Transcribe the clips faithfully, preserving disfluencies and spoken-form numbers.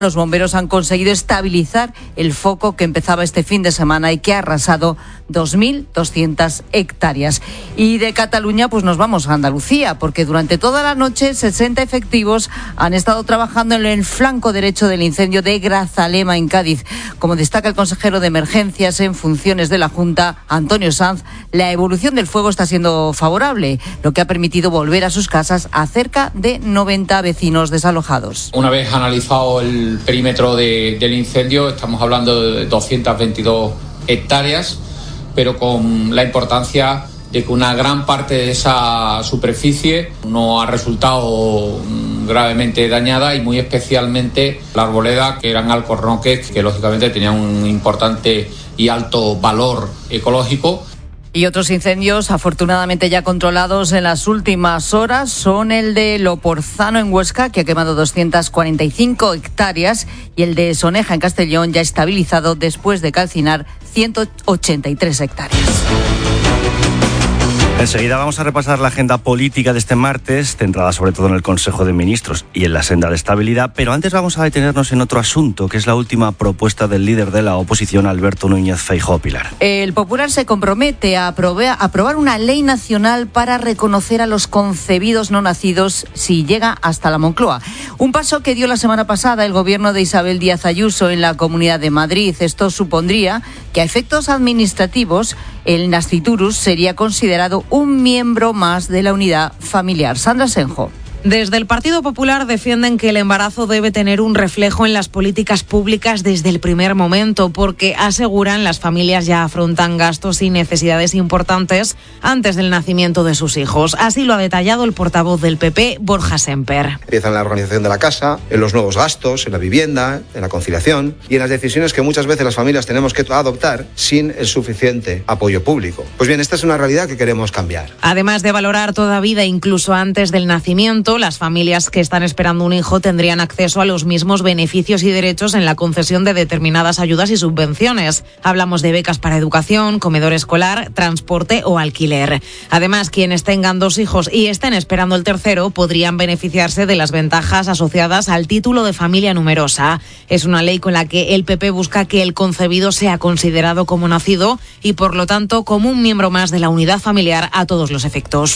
Los bomberos han conseguido estabilizar el foco que empezaba este fin de semana y que ha arrasado dos mil doscientas hectáreas. Y de Cataluña pues nos vamos a Andalucía, porque durante toda la noche sesenta efectivos han estado trabajando en el flanco derecho del incendio de Grazalema en Cádiz. Como destaca el consejero de Emergencias en funciones de la Junta, Antonio Sanz, la evolución del fuego está siendo favorable, lo que ha permitido volver a sus casas a cerca de noventa vecinos desalojados. Una vez analizado el perímetro de, del incendio, estamos hablando de doscientas veintidós hectáreas, pero con la importancia de que una gran parte de esa superficie no ha resultado gravemente dañada, y muy especialmente la arboleda, que eran alcornoques que lógicamente tenían un importante y alto valor ecológico. Y otros incendios, afortunadamente ya controlados en las últimas horas, son el de Loporzano en Huesca, que ha quemado doscientas cuarenta y cinco hectáreas, y el de Soneja en Castellón, ya estabilizado después de calcinar ciento ochenta y tres hectáreas. Enseguida vamos a repasar la agenda política de este martes, centrada sobre todo en el Consejo de Ministros y en la senda de estabilidad, pero antes vamos a detenernos en otro asunto, que es la última propuesta del líder de la oposición, Alberto Núñez Feijóo. Pilar. El Popular se compromete a aprobar, a aprobar una ley nacional para reconocer a los concebidos no nacidos si llega hasta la Moncloa. Un paso que dio la semana pasada el gobierno de Isabel Díaz Ayuso en la Comunidad de Madrid. Esto supondría que a efectos administrativos el nasciturus sería considerado un miembro más de la unidad familiar. Sandra Senjo. Desde el Partido Popular defienden que el embarazo debe tener un reflejo en las políticas públicas desde el primer momento, porque aseguran las familias ya afrontan gastos y necesidades importantes antes del nacimiento de sus hijos. Así lo ha detallado el portavoz del P P, Borja Semper. Empieza en la organización de la casa, en los nuevos gastos, en la vivienda, en la conciliación y en las decisiones que muchas veces las familias tenemos que adoptar sin el suficiente apoyo público. Pues bien, esta es una realidad que queremos cambiar. Además de valorar toda vida incluso antes del nacimiento, las familias que están esperando un hijo tendrían acceso a los mismos beneficios y derechos en la concesión de determinadas ayudas y subvenciones. Hablamos de becas para educación, comedor escolar, transporte o alquiler. Además, quienes tengan dos hijos y estén esperando el tercero podrían beneficiarse de las ventajas asociadas al título de familia numerosa. Es una ley con la que el P P busca que el concebido sea considerado como nacido y, por lo tanto, como un miembro más de la unidad familiar a todos los efectos.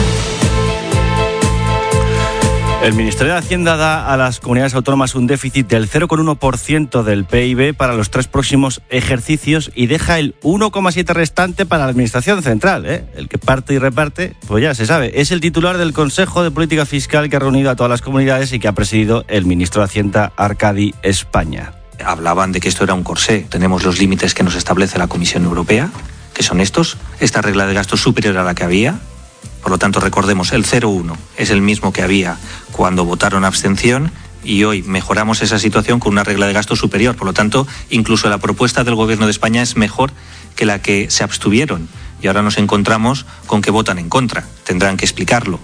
El Ministerio de Hacienda da a las comunidades autónomas un déficit del cero coma uno por ciento del P I B para los tres próximos ejercicios y deja el uno coma siete por ciento restante para la Administración Central. ¿eh? El que parte y reparte, pues ya se sabe. Es el titular del Consejo de Política Fiscal que ha reunido a todas las comunidades y que ha presidido el ministro de Hacienda, Arcadi España. Hablaban de que esto era un corsé. Tenemos los límites que nos establece la Comisión Europea, que son estos. Esta regla de gasto es superior a la que había. Por lo tanto, recordemos, el cero coma uno es el mismo que había cuando votaron abstención y hoy mejoramos esa situación con una regla de gasto superior. Por lo tanto, incluso la propuesta del Gobierno de España es mejor que la que se abstuvieron. Y ahora nos encontramos con que votan en contra. Tendrán que explicarlo.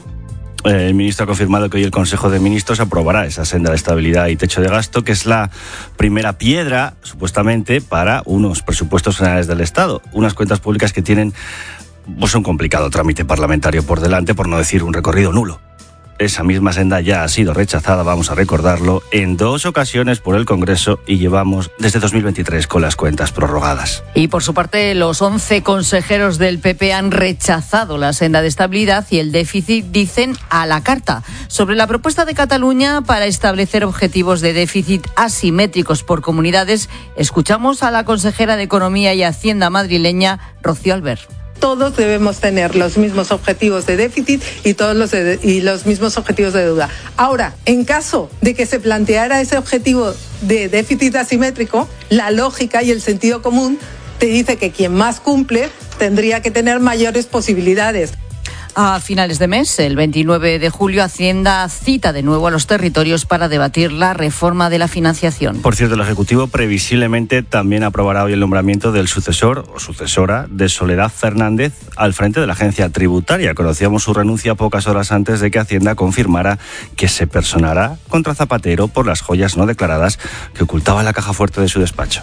El ministro ha confirmado que hoy el Consejo de Ministros aprobará esa senda de estabilidad y techo de gasto, que es la primera piedra, supuestamente, para unos presupuestos generales del Estado. Unas cuentas públicas que tienen pues un complicado trámite parlamentario por delante, por no decir un recorrido nulo. Esa misma senda ya ha sido rechazada, vamos a recordarlo, en dos ocasiones por el Congreso y llevamos desde dos mil veintitrés con las cuentas prorrogadas. Y por su parte, los once consejeros del P P han rechazado la senda de estabilidad y el déficit, dicen, a la carta. Sobre la propuesta de Cataluña para establecer objetivos de déficit asimétricos por comunidades, escuchamos a la consejera de Economía y Hacienda madrileña, Rocío Albert. Todos debemos tener los mismos objetivos de déficit y todos los, de, y los mismos objetivos de deuda. Ahora, en caso de que se planteara ese objetivo de déficit asimétrico, la lógica y el sentido común te dice que quien más cumple tendría que tener mayores posibilidades. A finales de mes, el veintinueve de julio, Hacienda cita de nuevo a los territorios para debatir la reforma de la financiación. Por cierto, el Ejecutivo previsiblemente también aprobará hoy el nombramiento del sucesor o sucesora de Soledad Fernández al frente de la agencia tributaria. Conocíamos su renuncia pocas horas antes de que Hacienda confirmara que se personará contra Zapatero por las joyas no declaradas que ocultaba en la caja fuerte de su despacho.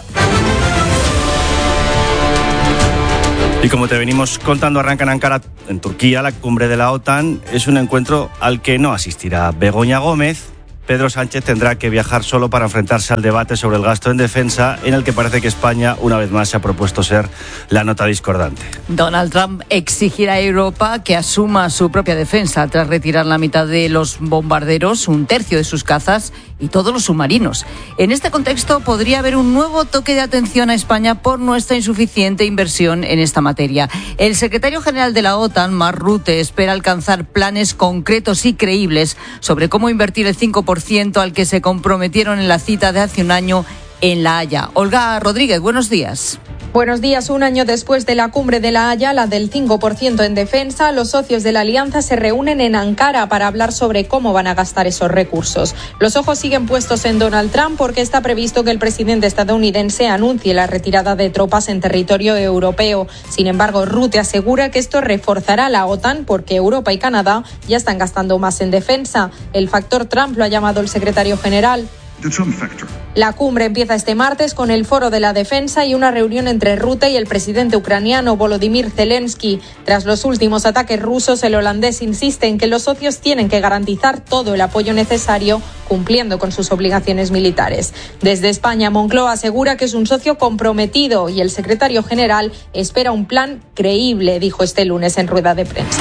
Y como te venimos contando, arranca en Ankara, en Turquía, la cumbre de la OTAN. Es un encuentro al que no asistirá Begoña Gómez, Pedro Sánchez tendrá que viajar solo para enfrentarse al debate sobre el gasto en defensa, en el que parece que España, una vez más, se ha propuesto ser la nota discordante. Donald Trump exigirá a Europa que asuma su propia defensa tras retirar la mitad de los bombarderos, un tercio de sus cazas y todos los submarinos. En este contexto podría haber un nuevo toque de atención a España por nuestra insuficiente inversión en esta materia. El secretario general de la OTAN, Mark Rutte, espera alcanzar planes concretos y creíbles sobre cómo invertir el cinco por ciento al que se comprometieron en la cita de hace un año en La Haya. Olga Rodríguez, buenos días. Buenos días. Un año después de la cumbre de La Haya, la del cinco por ciento en defensa, los socios de la alianza se reúnen en Ankara para hablar sobre cómo van a gastar esos recursos. Los ojos siguen puestos en Donald Trump porque está previsto que el presidente estadounidense anuncie la retirada de tropas en territorio europeo. Sin embargo, Rutte asegura que esto reforzará la OTAN porque Europa y Canadá ya están gastando más en defensa. El factor Trump lo ha llamado el secretario general. La cumbre empieza este martes con el Foro de la Defensa y una reunión entre Rutte y el presidente ucraniano Volodymyr Zelensky. Tras los últimos ataques rusos, el holandés insiste en que los socios tienen que garantizar todo el apoyo necesario, cumpliendo con sus obligaciones militares. Desde España, Moncloa asegura que es un socio comprometido y el secretario general espera un plan creíble, dijo este lunes en rueda de prensa.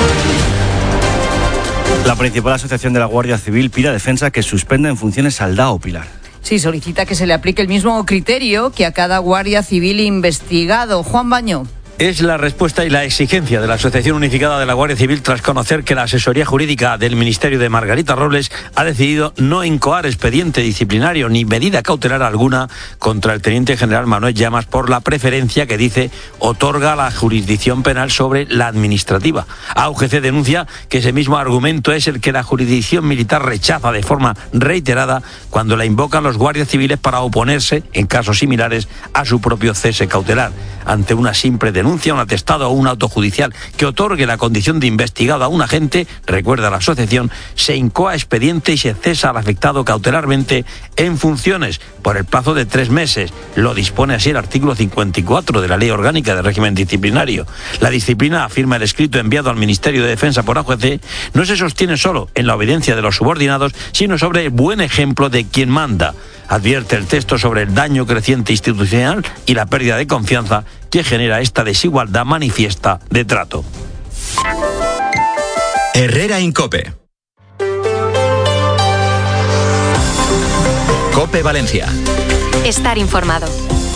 La principal asociación de la Guardia Civil pide a Defensa que suspenda en funciones al D A O, Pilar. Sí, solicita que se le aplique el mismo criterio que a cada guardia civil investigado. Juan Baño. Es la respuesta y la exigencia de la Asociación Unificada de la Guardia Civil tras conocer que la asesoría jurídica del Ministerio de Margarita Robles ha decidido no incoar expediente disciplinario ni medida cautelar alguna contra el teniente general Manuel Llamas por la preferencia que dice otorga la jurisdicción penal sobre la administrativa. A U G C denuncia que ese mismo argumento es el que la jurisdicción militar rechaza de forma reiterada cuando la invocan los guardias civiles para oponerse, en casos similares, a su propio cese cautelar. Ante una simple denuncia, denuncia, un atestado o un auto judicial que otorgue la condición de investigado a un agente, recuerda la asociación, se incoa expediente y se cesa al afectado cautelarmente en funciones por el plazo de tres meses. Lo dispone así el artículo cincuenta y cuatro de la Ley Orgánica de Régimen Disciplinario. La disciplina, afirma el escrito enviado al Ministerio de Defensa por A U G C, no se sostiene solo en la obediencia de los subordinados, sino sobre el buen ejemplo de quien manda. Advierte el texto sobre el daño creciente institucional y la pérdida de confianza que genera esta desigualdad manifiesta de trato. Herrera Incope. Cope Valencia. Estar informado.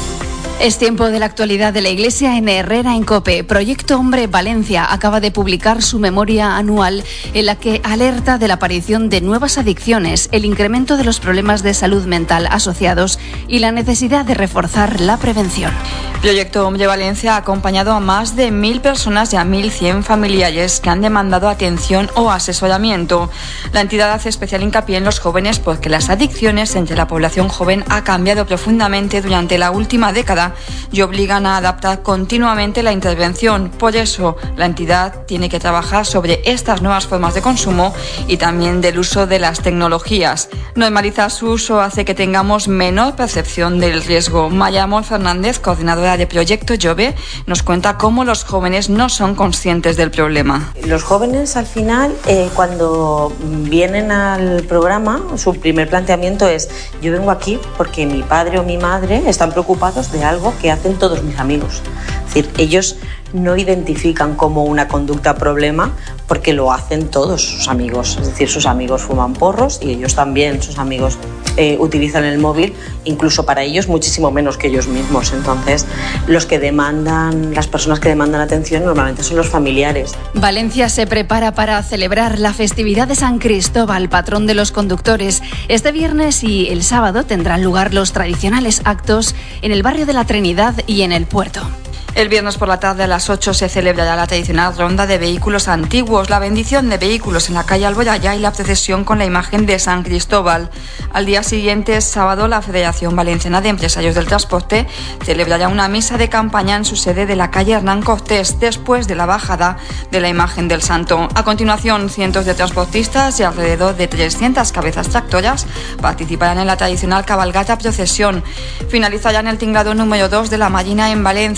Es tiempo de la actualidad de la Iglesia en Herrera en COPE. Proyecto Hombre Valencia acaba de publicar su memoria anual en la que alerta de la aparición de nuevas adicciones, el incremento de los problemas de salud mental asociados y la necesidad de reforzar la prevención. Proyecto Hombre Valencia ha acompañado a más de mil personas y a mil cien familiares que han demandado atención o asesoramiento. La entidad hace especial hincapié en los jóvenes porque las adicciones entre la población joven ha cambiado profundamente durante la última década y obligan a adaptar continuamente la intervención. Por eso, la entidad tiene que trabajar sobre estas nuevas formas de consumo y también del uso de las tecnologías. Normalizar su uso hace que tengamos menor percepción del riesgo. Maya Amor Fernández, coordinadora de Proyecto Jove, nos cuenta cómo los jóvenes no son conscientes del problema. Los jóvenes, al final, eh, cuando vienen al programa, su primer planteamiento es: yo vengo aquí porque mi padre o mi madre están preocupados de algo que hacen todos mis amigos. Es decir, ellos no identifican como una conducta problema porque lo hacen todos sus amigos. Es decir, sus amigos fuman porros y ellos también, sus amigos eh, utilizan el móvil, incluso para ellos muchísimo menos que ellos mismos. Entonces, los que demandan, las personas que demandan atención normalmente son los familiares. Valencia se prepara para celebrar la festividad de San Cristóbal, patrón de los conductores. Este viernes y el sábado tendrán lugar los tradicionales actos en el barrio de la Trinidad y en el puerto. El viernes por la tarde a las ocho se celebrará la tradicional ronda de vehículos antiguos, la bendición de vehículos en la calle Alboraya y la procesión con la imagen de San Cristóbal. Al día siguiente, sábado, la Federación Valenciana de Empresarios del Transporte celebrará una misa de campaña en su sede de la calle Hernán Cortés, después de la bajada de la imagen del santo. A continuación, cientos de transportistas y alrededor de trescientas cabezas tractoras participarán en la tradicional cabalgata procesión. Finalizará en el tinglado número dos de la Marina en Valencia. A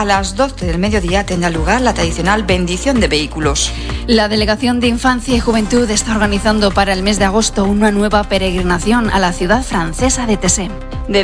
las doce del mediodía tendrá lugar la tradicional bendición de vehículos. La Delegación de Infancia y Juventud está organizando para el mes de agosto una nueva peregrinación a la ciudad francesa de Tessé.